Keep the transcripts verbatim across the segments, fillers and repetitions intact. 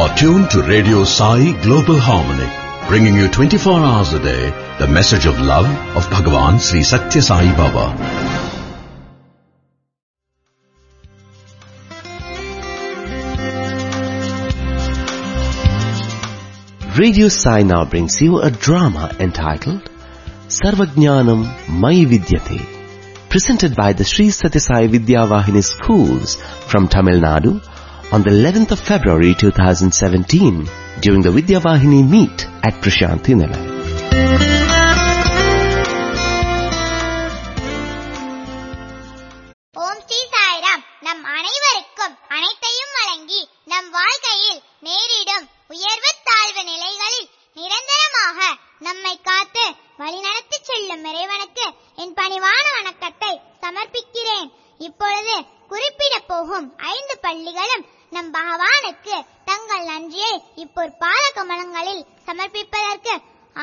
are tuned to Radio Sai Global Harmony, bringing you twenty-four hours a day the message of love of Bhagavan Sri Satya Sai Baba. Radio Sai now brings you a drama entitled Sarvajnanam Mayi Vidyate, presented by the Sri Satya Sai Vidyavahini schools from Tamil Nadu on the eleventh of February two thousand seventeen during the Vidyavahini meet at Prashanthi Nilay. Om Sri Sai Ram, நம் அனைவருக்கும் அனைத்தையும் வழங்கி நம் வாழ்க்கையில் நேரிடும் உயர்வு தாழ்வு நிலைகளில் நிரந்தரமாக நம்மை காத்து வழிநடத்தி செல்லும் இறைவனுக்கு என் பணிவான வணக்கத்தை சமர்ப்பிக்கிறேன். இப்பொழுது குறிப்பிட போகும் ஐந்து பள்ளிகளும் நம் பகவானுக்கு தங்கள் நன்றியை இப்போர் பாத கமலங்களில் சமர்ப்பிப்பதற்கு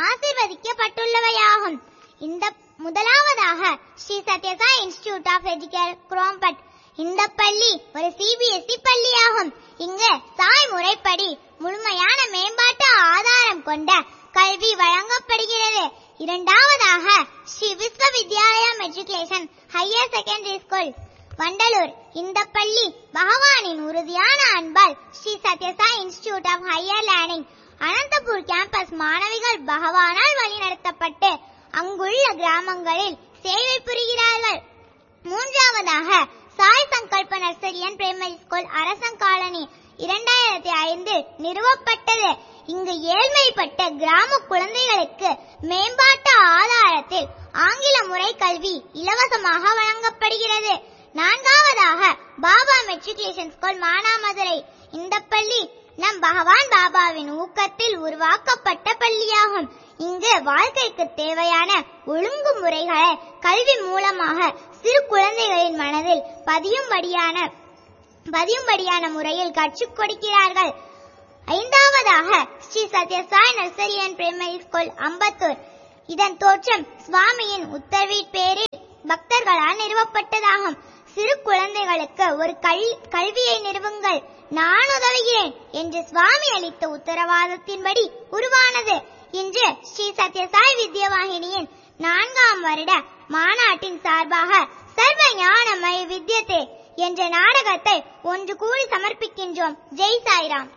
ஆசீர்வதிக்கப்பட்டுள்ளவையாகும். இந்த முதலாவதாக Sri Satya Sai institute of education Chromepet. இந்த பள்ளி ஒரு சிபிஎஸ்இ பள்ளியாகும். இங்கு சாய் முறைப்படி முழுமையான மேம்பாட்டு ஆதாரம் கொண்ட கல்வி வழங்கப்படுகிறது. இரண்டாவதாக ஸ்ரீ விஸ்வ Vidyalaya matriculation higher secondary school Vandalur. இந்த பள்ளி பகவானின் உறுதியான அன்பால் Sri Satya Sai institute of higher learning Anantapur campus மாணவிகள் பகவானால் வழிநடத்தப்பட்டு அங்குள்ள கிராமங்களில் சேவை புரிகிறார்கள். மூன்றாவதாக சாய் சங்கல்ப நர்சரி அண்ட் பிரைமரி ஸ்கூல் அரசன் காலனி இரண்டாயிரத்தி ஐந்து நிறுவப்பட்டது. இங்கு ஏழ்மைப்பட்ட கிராம குழந்தைகளுக்கு மேம்பாட்டு ஆதாரத்தில் ஆங்கில முறை கல்வி இலவசமாக வழங்கப்படுகிறது. நான்காவதாக பாபா மெட்ரிகுலேஷன் ஸ்கூல் மானாமதுரை. இந்த பள்ளி நம் பகவான் பாபாவின் ஊக்கத்தில் உருவாக்கப்பட்ட பள்ளியாகும். இங்கு வாழ்க்கைக்கு தேவையான ஒழுங்குமுறைகளை கல்வி மூலமாக சிறு குழந்தைகளின் மனதில் பதியும்படியான பதியும்படியான முறையில் கற்றுக் கொடுக்கிறார்கள். ஐந்தாவதாக Sri Satya Sai nursery and primary school Ambattur. இதன் தோற்றம் சுவாமியின் உத்தரவின் பேரில் பக்தர்களால் நிறுவப்பட்டதாகும். சிறு குழந்தைகளுக்கு ஒரு கல்வியை நிறுவுங்கள், நான் உதவுகிறேன் என்று சுவாமி அளித்த உத்தரவாதத்தின்படி உருவானது. இன்று ஸ்ரீ சத்ய சாய் வித்யவாகினியின் நான்காம் வருட மாநாட்டின் சார்பாக சர்வ ஞானமய வித்யதே என்ற நாடகத்தை ஒன்று கூடி சமர்ப்பிக்கின்றோம். Jai Sairam.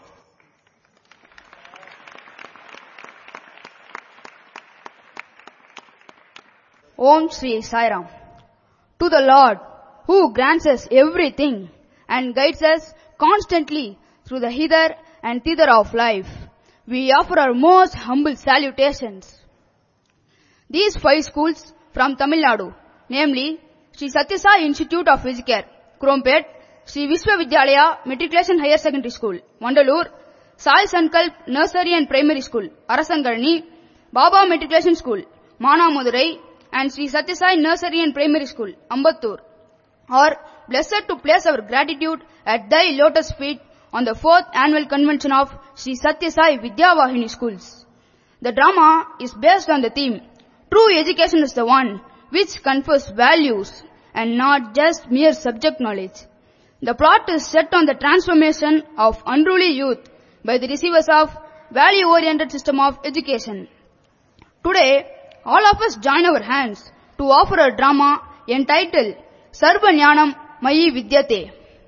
Om Sri Sai Ram. To the Lord who grants us everything and guides us constantly through the hither and thither of life, we offer our most humble salutations. These five schools from Tamil Nadu, namely Sri Satya Sai Institute of Education, Krompet, Sri Visva Vidyalaya Matriculation Higher Secondary School, Vandalur, Sai Sankalp Nursery and Primary School, Arasangalani, Baba Matriculation School, Manamadurai, and Sri Satya Sai Nursery and Primary School, Ambattur, are blessed to place our gratitude at thy lotus feet on the fourth annual convention of Sri Satya Sai Vidyavahini schools. The drama is based on the theme, True Education is the one which confers values and not just mere subject knowledge. The plot is set on the transformation of unruly youth by the receivers of value-oriented system of education. Today, all of us join our hands to offer a drama entitled Sarva Jnanam Mayi Vidyate.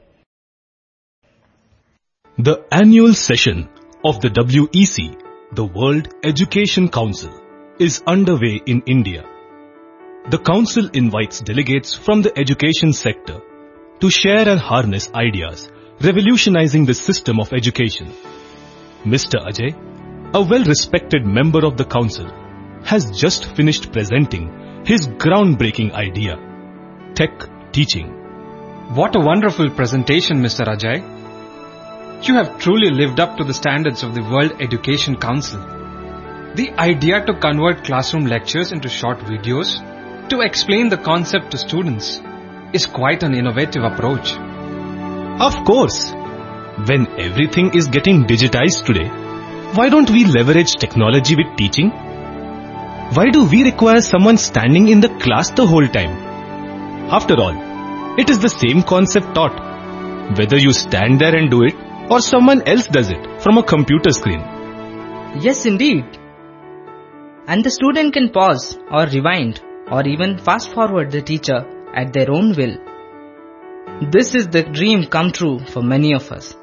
The annual session of the W E C, the World Education Council, is underway in India. The Council invites delegates from the education sector to share and harness ideas revolutionizing the system of education. Mister Ajay, a well-respected member of the Council, has just finished presenting his groundbreaking idea, Tech Teaching. What a wonderful presentation, Mister Ajay. You have truly lived up to the standards of the World Education Council. The idea to convert classroom lectures into short videos to explain the concept to students is quite an innovative approach. Of course, when everything is getting digitized today, why don't we leverage technology with teaching? Why do we require someone standing in the class the whole time? After all, it is the same concept taught, whether you stand there and do it or someone else does it from a computer screen. Yes, indeed. And the student can pause or rewind or even fast forward the teacher at their own will. This is the dream come true for many of us.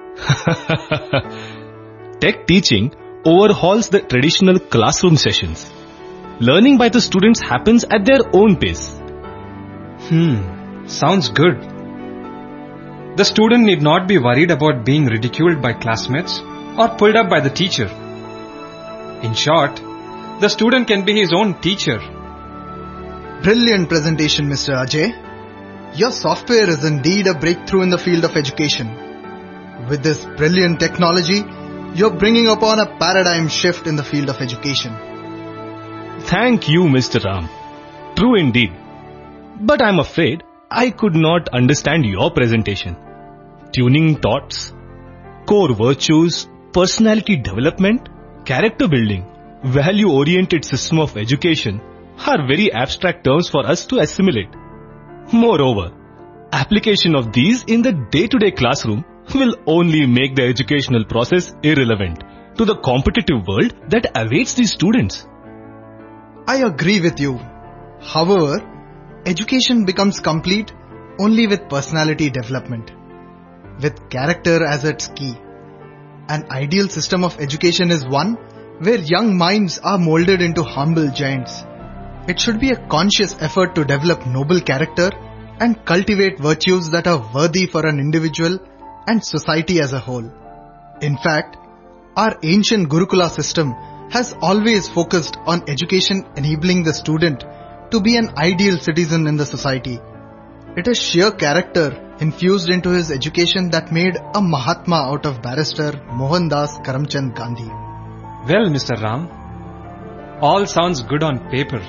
Tech teaching overhauls the traditional classroom sessions. Learning by the students happens at their own pace. Hmm, sounds good. The student need not be worried about being ridiculed by classmates or pulled up by the teacher. In short, the student can be his own teacher. Brilliant presentation, Mister Ajay. Your software is indeed a breakthrough in the field of education. With this brilliant technology, you're bringing upon a paradigm shift in the field of education. Thank you, Mister Ram. True indeed. But I'm afraid I could not understand your presentation. Tuning thoughts, core virtues, personality development, character building, value-oriented system of education are very abstract terms for us to assimilate. Moreover, application of these in the day-to-day classroom will only make the educational process irrelevant to the competitive world that awaits these students. I agree with you. However, education becomes complete only with personality development, with character as its key. An ideal system of education is one where young minds are molded into humble giants. It should be a conscious effort to develop noble character and cultivate virtues that are worthy for an individual and society as a whole. In fact, our ancient Gurukula system has always focused on education enabling the student to be an ideal citizen in the society. It is sheer character infused into his education that made a Mahatma out of barrister Mohandas Karamchand Gandhi. Well, Mister Ram, all sounds good on paper.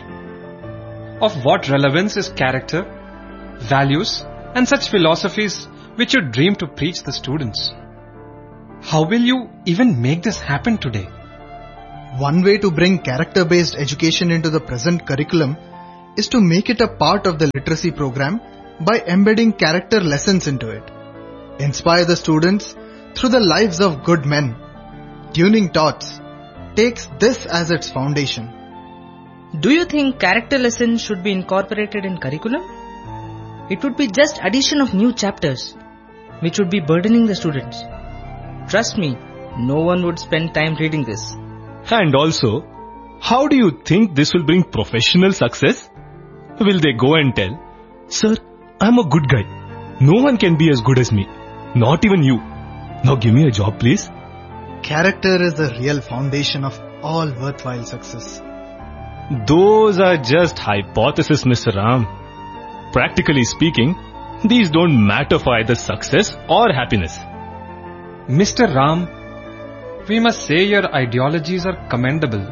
Of what relevance is character, values, and such philosophies which you dream to preach the students? How will you even make this happen today? One way to bring character-based education into the present curriculum is to make it a part of the literacy program by embedding character lessons into it. Inspire the students through the lives of good men. Tuning Thoughts takes this as its foundation. Do you think character lessons should be incorporated in curriculum? It would be just addition of new chapters, which would be burdening the students. Trust me, no one would spend time reading this. And also, how do you think this will bring professional success? Will they go and tell, "Sir, I'm a good guy. No one can be as good as me. Not even you. Now give me a job, please." Character is the real foundation of all worthwhile success. Those are just hypotheses, Mister Ram. Practically speaking, these don't matter for either success or happiness. Mister Ram, we must say your ideologies are commendable.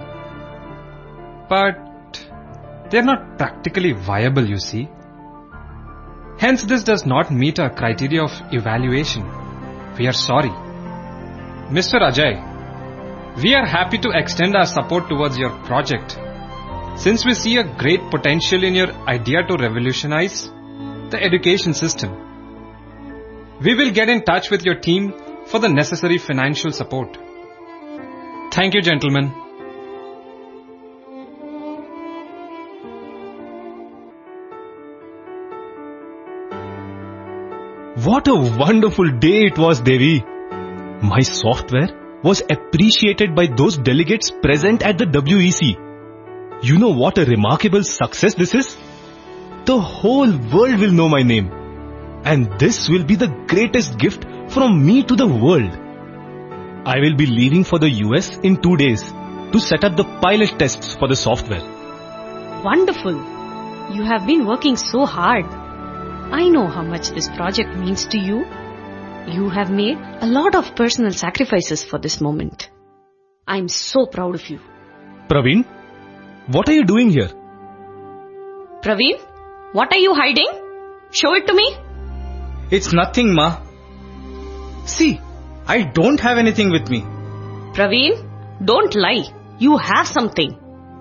But they're not practically viable, you see. Hence, this does not meet our criteria of evaluation. We are sorry. Mister Ajay, we are happy to extend our support towards your project, since we see a great potential in your idea to revolutionize the education system. We will get in touch with your team for the necessary financial support. Thank you, gentlemen. What a wonderful day it was, Devi. My software was appreciated by those delegates present at the W E C. You know what a remarkable success this is? The whole world will know my name. And this will be the greatest gift from me to the world. I will be leaving for the U S in two days to set up the pilot tests for the software. Wonderful. You have been working so hard. I know how much this project means to you. You have made a lot of personal sacrifices for this moment. I'm so proud of you. Praveen, what are you doing here? Praveen, what are you hiding? Show it to me. It's nothing, Ma. See, I don't have anything with me. Praveen, don't lie. You have something.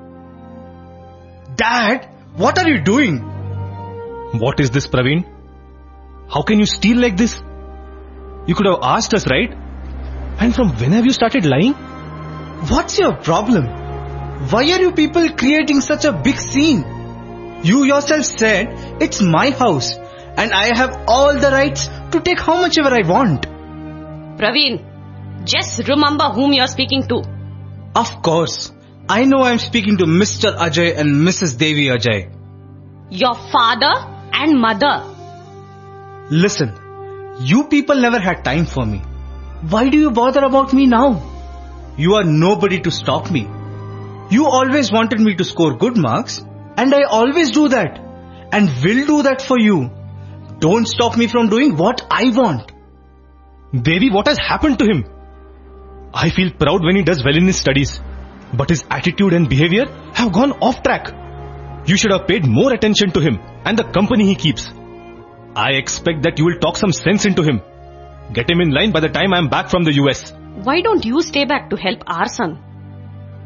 Dad, what are you doing? What is this, Praveen? How can you steal like this? You could have asked us, right? And from when have you started lying? What's your problem? Why are you people creating such a big scene? You yourself said it's my house and I have all the rights to take how much ever I want. Praveen, just remember whom you're speaking to. Of course. I know I'm speaking to Mister Ajay and Missus Devi Ajay. Your father and mother. Listen, you people never had time for me. Why do you bother about me now? You are nobody to stop me. You always wanted me to score good marks, and I always do that, and will do that for you. Don't stop me from doing what I want. Devi, what has happened to him? I feel proud when he does well in his studies, but his attitude and behavior have gone off track. You should have paid more attention to him and the company he keeps. I expect that you will talk some sense into him. Get him in line by the time I am back from the U S. Why don't you stay back to help our son?